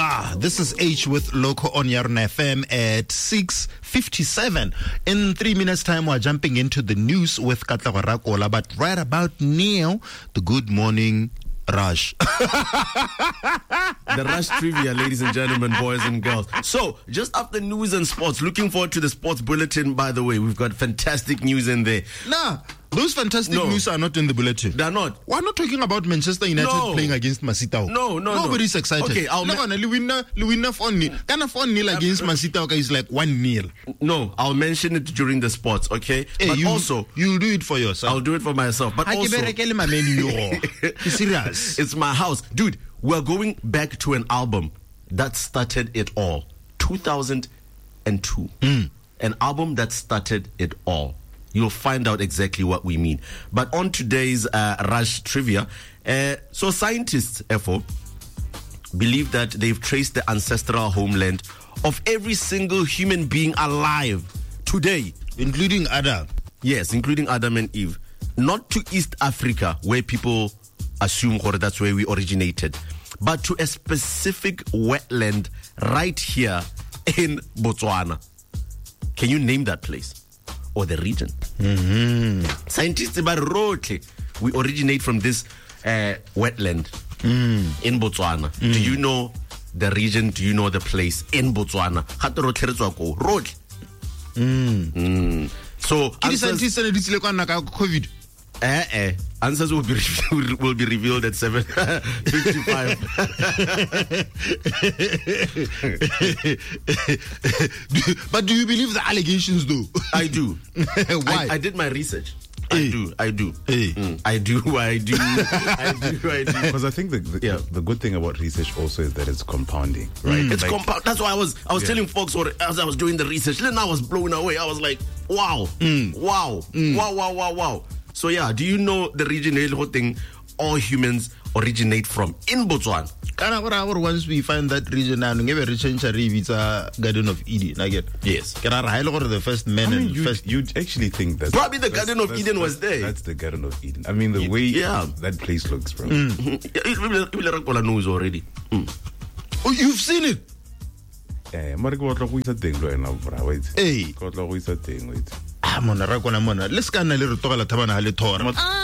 This is H with Loco on Yarna FM at 6:57. In 3 minutes' time, we're jumping into the news with Katla Rakola. But right about now, the Good Morning Rush. The Rush Trivia, ladies and gentlemen, boys and girls. So, just after news and sports, looking forward to the sports bulletin, by the way. We've got fantastic news in there. Nah, those fantastic news are not in the bulletin. They're not. We're not talking about Manchester United playing against Masitao. No. Nobody's excited. Okay, Luwina 4-0 against Masitao is like 1-0. No, I'll mention it during the sports, okay? Hey, but also, you'll do it for yourself. I'll do it for myself. But also, serious. It's my house. Dude, we're going back to an album that started it all. 2002. An album that started it all. You'll find out exactly what we mean. But on today's Rush Trivia, so scientists, therefore, believe that they've traced the ancestral homeland of every single human being alive today. Including Adam. Yes, including Adam and Eve. Not to East Africa, where people assume that's where we originated, but to a specific wetland right here in Botswana. Can you name that place? Or the region? Scientists we originate from this wetland in Botswana. Do you know the region? Do you know the place in Botswana? So COVID. Answers will be revealed at 7:55. But do you believe the allegations, though? I do. Why? I did my research. I do. I do. Because I think the good thing about research also is that it's compounding, right? It's compound. That's why I was telling folks, or as I was doing the research, then I was blown away. I was like, wow. So do you know the region thing all humans originate from in Botswana? Once we find that region, it's a Garden of Eden. I get. Yes. The first men you'd actually think that probably the Garden of Eden was there. That's the Garden of Eden. I mean, the way that place looks from. Knows already. Oh, you've seen it. Hey. Mona, let's go a little talk.